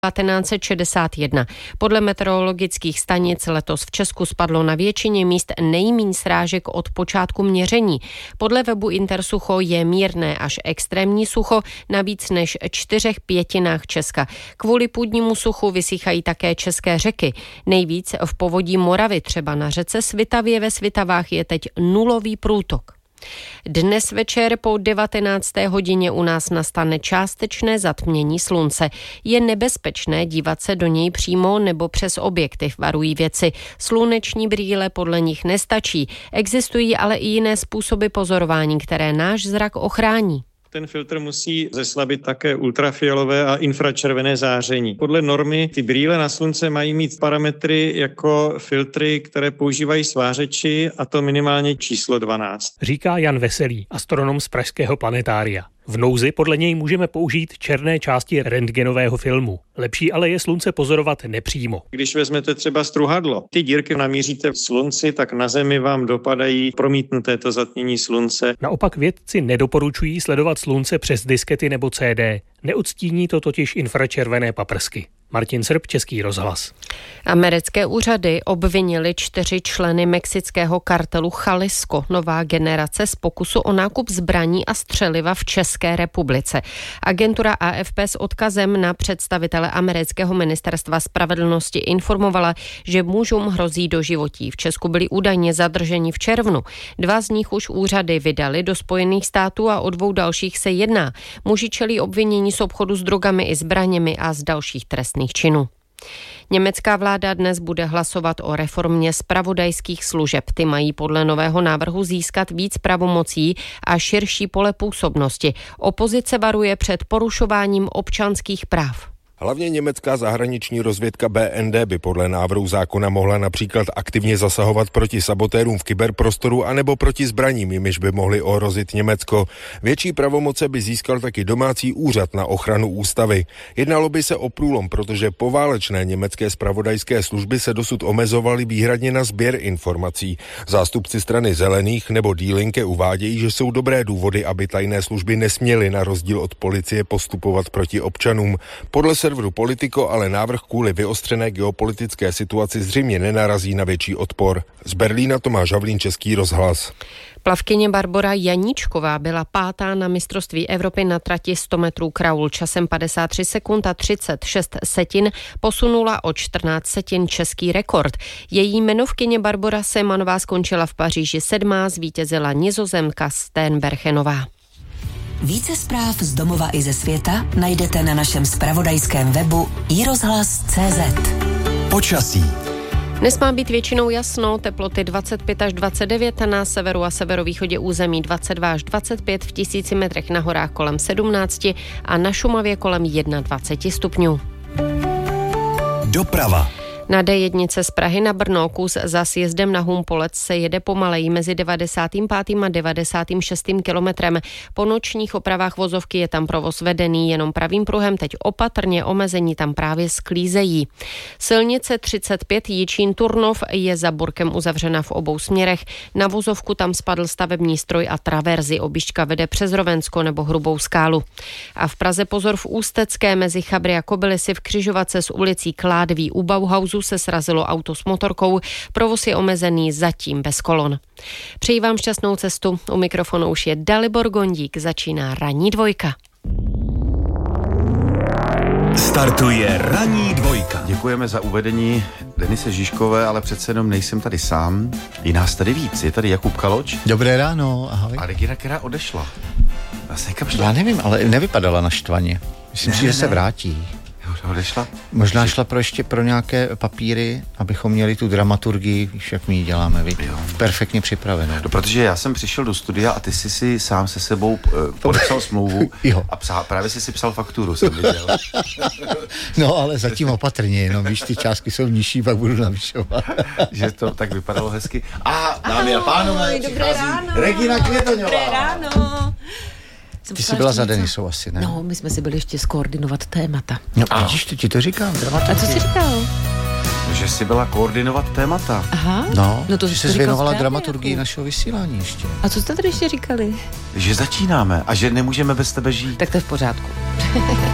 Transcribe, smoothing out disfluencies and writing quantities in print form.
1961. Podle meteorologických stanic letos v Česku spadlo na většině míst nejméně srážek od počátku měření. Podle webu Intersucho je mírné až extrémní sucho na víc než 4/5 Česka. Kvůli půdnímu suchu vysychají také české řeky. Nejvíc v povodí Moravy, třeba na řece Svitavě ve Svitavách je teď nulový průtok. Dnes večer po 19. hodině u nás nastane částečné zatmění slunce. Je nebezpečné dívat se do něj přímo nebo přes objektiv, varují vědci. Sluneční brýle podle nich nestačí. Existují ale i jiné způsoby pozorování, které náš zrak ochrání. Ten filtr musí zeslabit také ultrafialové a infračervené záření. Podle normy ty brýle na slunce mají mít parametry jako filtry, které používají svářeči, a to minimálně číslo 12. Říká Jan Veselý, astronom z pražského planetária. V nouzi podle něj můžeme použít černé části rentgenového filmu. Lepší ale je slunce pozorovat nepřímo. Když vezmete třeba struhadlo, ty dírky namíříte v slunci, tak na Zemi vám dopadají promítnuté to zatmění slunce. Naopak vědci nedoporučují sledovat slunce přes diskety nebo CD. Neodstíní to totiž infračervené paprsky. Martin Srb, Český rozhlas. Americké úřady obvinili 4 členy mexického kartelu Jalisco, nová generace, z pokusu o nákup zbraní a střeliva v České republice. Agentura AFP s odkazem na představitele amerického ministerstva spravedlnosti informovala, že mužům hrozí doživotí. V Česku byli údajně zadrženi v červnu. 2 z nich už úřady vydali do Spojených států a o 2 dalších se jedná. Muži čelí obvinění z obchodu s drogami i zbraněmi a z dalších trestných činů. Německá vláda dnes bude hlasovat o reformě zpravodajských služeb. Ty mají podle nového návrhu získat víc pravomocí a širší pole působnosti. Opozice varuje před porušováním občanských práv. Hlavně německá zahraniční rozvědka BND by podle návrhu zákona mohla například aktivně zasahovat proti sabotérům v kyberprostoru anebo proti zbraním, jimiž by mohly ohrozit Německo. Větší pravomoce by získal taky domácí úřad na ochranu ústavy. Jednalo by se o průlom, protože poválečné německé zpravodajské služby se dosud omezovaly výhradně na sběr informací. Zástupci strany Zelených nebo Die Linke uvádějí, že jsou dobré důvody, aby tajné služby nesměly na rozdíl od policie postupovat proti občanům. Podle serveru Politico ale návrh kvůli vyostřené geopolitické situaci zřejmě nenarazí na větší odpor. Z Berlína Tomáš Havlín, Český rozhlas. Plavkyně Barbora Janíčková byla 5. na mistrovství Evropy na trati 100 metrů kraul. Časem 53 sekund a 36 setin posunula o 14 setin český rekord. Její jmenovkyně Barbora Semanová skončila v Paříži 7. zvítězila Nizozemka Steenbergenová. Více zpráv z domova i ze světa najdete na našem zpravodajském webu iRozhlas.cz. Počasí. Dnes má být většinou jasno, teploty 25 až 29, na severu a severovýchodě území 22 až 25, v 1000 metrech na horách kolem 17 a na Šumavě kolem 21 stupňů. Doprava. Na D1 z Prahy na Brno kus za sjezdem na Humpolec se jede pomaleji mezi 95. a 96. kilometrem. Po nočních opravách vozovky je tam provoz vedený jenom pravým pruhem, teď opatrně, omezení tam právě sklízejí. Silnice 35 Jičín-Turnov je za Burkem uzavřena v obou směrech. Na vozovku tam spadl stavební stroj a traverzy. Objížďka vede přes Rovensko nebo Hrubou Skálu. A v Praze pozor v Ústecké mezi Chabry a Kobylisy v křižovatce s ulicí Kládví u Bauhausu se srazilo auto s motorkou. Provoz je omezený, zatím bez kolon. Přeji vám šťastnou cestu. U mikrofonu už je Dalibor Gondík. Začíná Ranní dvojka. Startuje Ranní dvojka. Děkujeme za uvedení Denise Žižkové, ale přece jenom nejsem tady sám. Je nás tady víc. Je tady Jakub Kaloč. Dobré ráno, ahoj. A Regina, která odešla. Vlastně kam šla? Já nevím, ale nevypadala naštvaně. Myslím si, že se vrátí. Odešla? Možná šla ještě pro nějaké papíry, abychom měli tu dramaturgii, víš, jak my ji děláme, perfektně připravenou. No, protože já jsem přišel do studia a ty jsi si sám se sebou podepsal smlouvu a právě jsi si psal fakturu, jsem viděl. No, ale zatím opatrně, no víš, ty částky jsou nižší, pak budu navyšovat. Že to tak vypadalo hezky. A dámy a pánové, dobré ráno. Regina Květoňová. Dobré ráno. Ty jsi byla za Denisou asi, ne? No, my jsme si byli ještě skoordinovat témata. No, vidíš, ti to říkám, A co jsi říkal? Že jsi byla koordinovat témata. Aha. No, to že jsi věnovala dramaturgii našeho vysílání ještě. A co jste tady ještě říkali? Že začínáme a že nemůžeme bez tebe žít. Tak to je v pořádku.